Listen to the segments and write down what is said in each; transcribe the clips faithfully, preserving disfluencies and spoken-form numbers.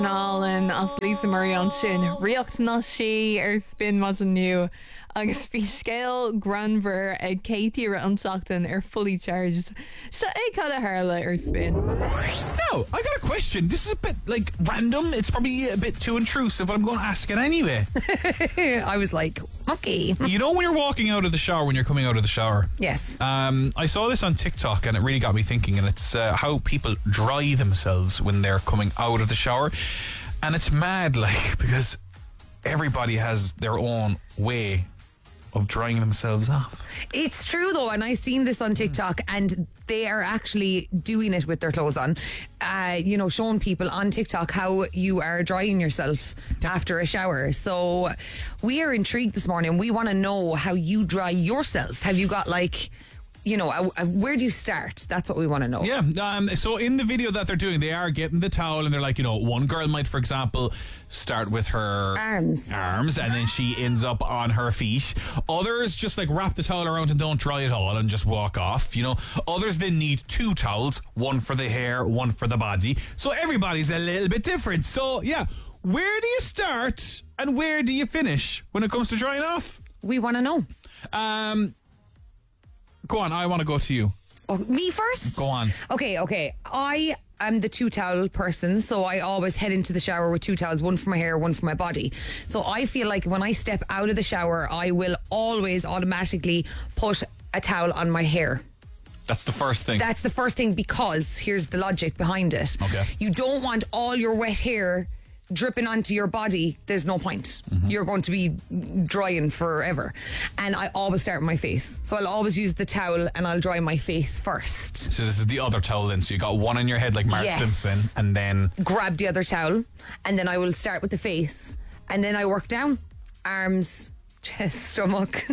Nálan as Lisa Murray an sin riocht ná sé ar spin má nu agus bhí scéal granver ag Katie ar anseachtain ar fully charged. Se é cad a hála ar spin. Now, I got a question. This is a bit, like, random. It's probably a bit too intrusive, but I'm going to ask it anyway. I was like, okay. You know when you're walking out of the shower, when you're coming out of the shower? Yes. Um, I saw this on TikTok and it really got me thinking, and it's uh, how people dry themselves when they're coming out of the shower. And it's mad, like, because everybody has their own way of drying themselves off. It's true though, and I've seen this on TikTok, and they are actually doing it with their clothes on. Uh, you know, showing people on TikTok how you are drying yourself after a shower. So we are intrigued this morning. We want to know how you dry yourself. Have you got like, you know, uh, uh, where do you start? That's what we want to know. Yeah, um, so in the video that they're doing, they are getting the towel and they're like, you know, one girl might, for example, start with her arms arms and then she ends up on her feet. Others just like wrap the towel around and don't dry it all and just walk off, you know. Others then need two towels, one for the hair, one for the body. So everybody's a little bit different. So yeah, where do you start and where do you finish when it comes to drying off? We want to know. Um... Go on, I want to go to you. Oh, me first? Go on. Okay, okay. I am the two towel person, so I always head into the shower with two towels, one for my hair, one for my body. So I feel like when I step out of the shower, I will always automatically put a towel on my hair. That's the first thing. That's the first thing, because here's the logic behind it. Okay. You don't want all your wet hair dripping onto your body. There's no point. Mm-hmm. You're going to be drying forever. And I always start with my face. So I'll always use the towel and I'll dry my face first. So this is the other towel then. So you got one on your head like Mark Yes. Simpson, and then grab the other towel, and then I will start with the face, and then I work down. Arms, chest, stomach,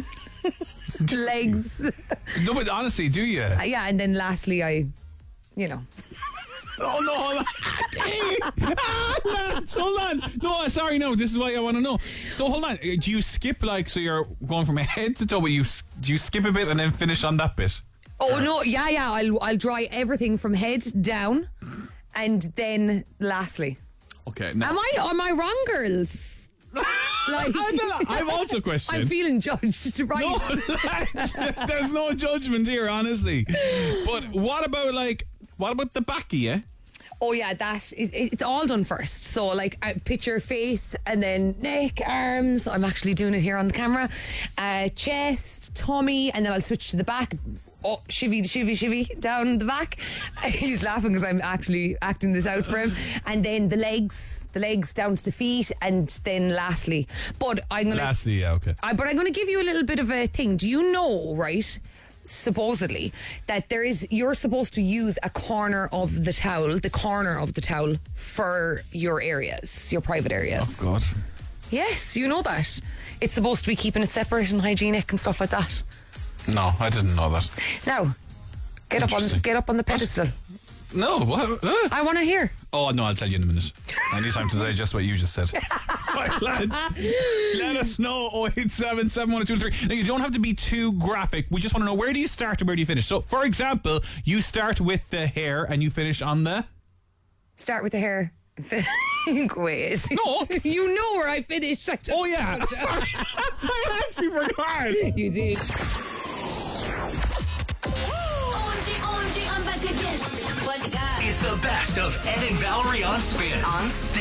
legs. No, but honestly, do you? Uh, yeah, and then lastly I, you know. Oh no, hold on. ah, lads, hold on. No, sorry, no, this is what I want to know. So hold on, do you skip, like, so you're going from head to toe, but you, do you skip a bit and then finish on that bit? Oh no, yeah, yeah, I'll, I'll dry everything from head down, and then lastly. Okay. Now. Am I, am I wrong, girls? Like, I've also questioned. I'm feeling judged, right? No, lads, there's no judgment here, honestly. But what about, like, what about the back of you? Oh yeah, that is, it's all done first. So like, I picture face and then neck, arms. I'm actually doing it here on the camera. Uh, chest, tummy, and then I'll switch to the back. Oh, shivvy, shivvy, shivvy down the back. He's laughing because I'm actually acting this out for him. And then the legs, the legs down to the feet, and then lastly. But I'm gonna. Lastly, yeah, okay. I, but I'm gonna give you a little bit of a thing. Do you know, right? Supposedly that there is, you're supposed to use a corner of the towel, the corner of the towel for your areas, your private areas. Oh God. Yes, you know that. It's supposed to be keeping it separate and hygienic and stuff like that. No, I didn't know that. Now, get up on get up on the pedestal. No, what? Uh. I want to hear. Oh no, I'll tell you in a minute. I need time to digest what you just said. Right, lads, let us know. oh eight seven, seven one two three. Now, you don't have to be too graphic. We just want to know, where do you start and where do you finish? So, for example, you start with the hair and you finish on the... Start with the hair. Wait. No. You know where I finished. I just Oh, yeah. I actually forgot. You did. O M G, O M G, I'm back again. What you got? It's the best of Ed and Valerie on Spin. On Spin.